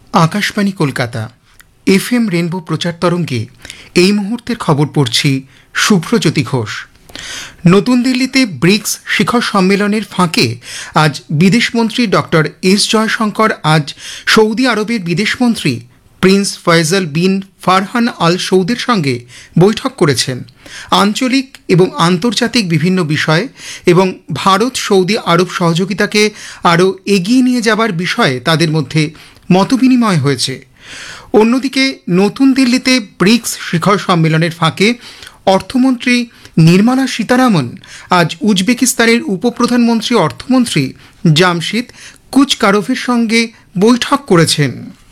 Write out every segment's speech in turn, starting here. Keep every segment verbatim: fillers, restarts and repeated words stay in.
Akashvani Kolkata F M rainbow প্রচার তরঙ্গে এই মুহূর্তের খবর পড়ছি শুভ্রজ্যোতি ঘোষ। নতুন দিল্লিতে ব্রিক্স শিখর সম্মেলনের ফাঁকে আজ বিদেশমন্ত্রী ডক্টর এস জয়শঙ্কর আজ সৌদি আরবের বিদেশমন্ত্রী প্রিন্স ফয়সাল বিন ফারহান আল সৌদের সঙ্গে বৈঠক করেছেন। আঞ্চলিক এবং আন্তর্জাতিক বিভিন্ন বিষয় এবং ভারত সৌদি আরব সহযোগিতাকে আরও এগিয়ে নিয়ে যাবার বিষয়ে তাদের মধ্যে মতবিনিময় হয়েছে। অন্যদিকে নতুন দিল্লিতে ব্রিক্স শিখর সম্মেলনের ফাঁকে অর্থমন্ত্রী নির্মলা সীতারামন আজ উজবেকিস্তানের উপপ্রধানমন্ত্রী অর্থমন্ত্রী জামশিদ কুচকারোভের সঙ্গে বৈঠক করেছেন।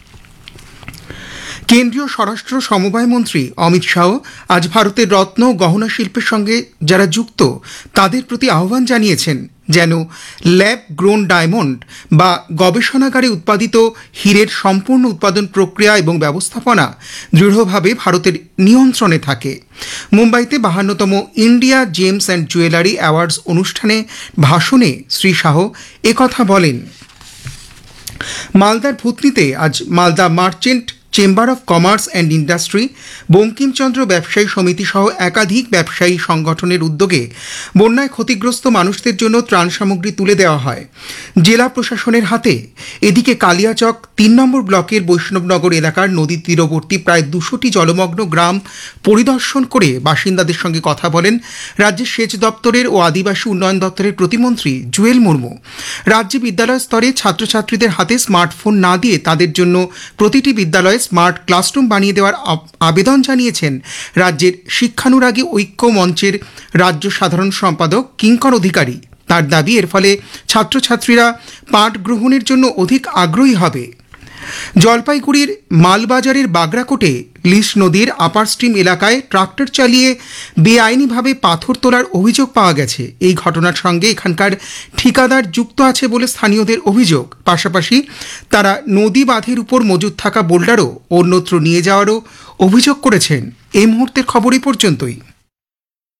কেন্দ্রীয় স্বরাষ্ট্র সমবায় মন্ত্রী অমিত শাহ আজ ভারতের রত্ন গহনা শিল্পের সঙ্গে যারা যুক্ত তাদের প্রতি আহ্বান জানিয়েছেন যেন ল্যাব গ্রোন ডায়মন্ড বা গবেষণাগারে উৎপাদিত হীরের সম্পূর্ণ উৎপাদন প্রক্রিয়া এবং ব্যবস্থাপনা দৃঢ়ভাবে ভারতের নিয়ন্ত্রণে থাকে। মুম্বাইতে বাহান্নতম India James and jewellery awards অনুষ্ঠানে ভাষণে শ্রী শাহ একথা বলেন। মালদার ভূতনিতে আজ Malda merchant chamber of commerce and industry, Bankimchandra ব্যবসায়ী সমিতি সহ একাধিক ব্যবসায়ী সংগঠনের উদ্যোগে বন্যায় ক্ষতিগ্রস্ত মানুষদের জন্য ত্রাণ সামগ্রী তুলে দেওয়া হয় জেলা প্রশাসনের হাতে। এদিকে কালিয়াচক তিন নম্বর ব্লকের বৈষ্ণবনগর এলাকার নদী তীরবর্তী প্রায় দুশোটি জলমগ্ন গ্রাম পরিদর্শন করে বাসিন্দাদের সঙ্গে কথা বলেন রাজ্যের সেচ দপ্তরের ও আদিবাসী উন্নয়ন দপ্তরের প্রতিমন্ত্রী জুয়েল মুর্মু। রাজ্যে বিদ্যালয় স্তরে ছাত্রছাত্রীদের হাতে স্মার্টফোন না দিয়ে তাদের জন্য প্রতিটি বিদ্যালয়ে স্মার্ট ক্লাসরুম বানিয়ে দেওয়ার আবেদন জানিয়েছেন রাজ্যের শিক্ষানুরাগী ঐক্য মঞ্চের রাজ্য সাধারণ সম্পাদক কিঙ্কর অধিকারী। তার দাবি এর ফলে ছাত্রছাত্রীরা পাঠ গ্রহণের জন্য অধিক আগ্রহী হবে। জলপাইগুড়ির মালবাজারের বাগরাকোটে লিস নদীর আপার স্ট্রিম এলাকায় ট্রাক্টর চালিয়ে বেআইনিভাবে পাথর তোলার অভিযোগ পাওয়া গেছে। এই ঘটনার সঙ্গে এখানকার ঠিকাদার যুক্ত আছে বলে স্থানীয়দের অভিযোগ। পাশাপাশি তারা নদী বাঁধের উপর মজুদ থাকা বোল্ডারও অন্যত্র নিয়ে যাওয়ারও অভিযোগ করেছেন। এই মুহূর্তের খবর এই পর্যন্তই।